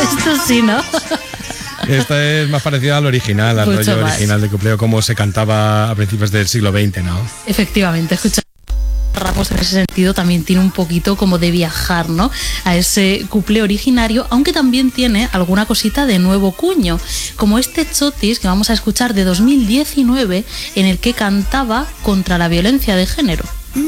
Esto sí, ¿no? Esta es más parecida al original, al Mucho rollo más. original de Cupleo, como se cantaba a principios del siglo XX, ¿no? Efectivamente, escucha. Ramos en ese sentido también tiene un poquito como de viajar, ¿no? A ese cuplé originario, aunque también tiene alguna cosita de nuevo cuño, como este Chotis que vamos a escuchar de 2019, en el que cantaba contra la violencia de género.